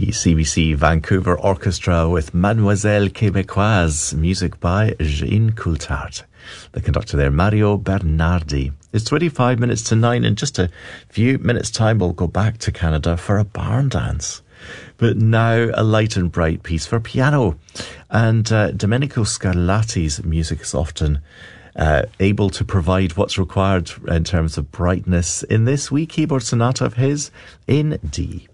the CBC Vancouver Orchestra with Mademoiselle Québécoise, music by Jean Coulthard. The conductor there, Mario Bernardi. It's 25 minutes to 9. In just a few minutes' time, we'll go back to Canada for a barn dance. But now, a light and bright piece for piano. And Domenico Scarlatti's music is often able to provide what's required in terms of brightness in this wee keyboard sonata of his in D.